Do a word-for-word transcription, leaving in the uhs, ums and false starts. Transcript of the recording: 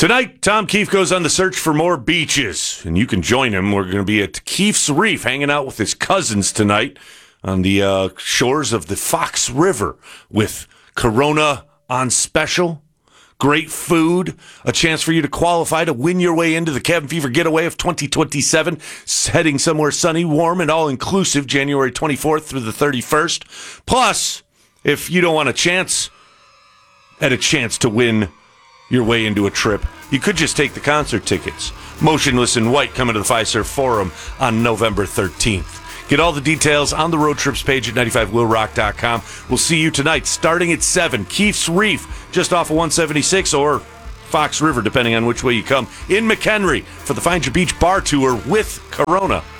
Tonight, Tom Keefe goes on the search for more beaches, and you can join him. We're going to be at Keefe's Reef, hanging out with his cousins tonight on the uh, shores of the Fox River with Corona on special, great food, a chance for you to qualify to win your way into the Cabin Fever Getaway of twenty twenty-seven, heading somewhere sunny, warm, and all-inclusive January twenty-fourth through the thirty-first. Plus, if you don't want a chance at a chance to win your way into a trip, you could just take the concert tickets. Motionless in White coming to the Fiserv Forum on November thirteenth. Get all the details on the road trips page at ninety-five will rock dot com. We'll see you tonight starting at seven. Keefe's Reef, just off of one seventy-six or Fox River, depending on which way you come, in McHenry for the Find Your Beach Bar Tour with Corona.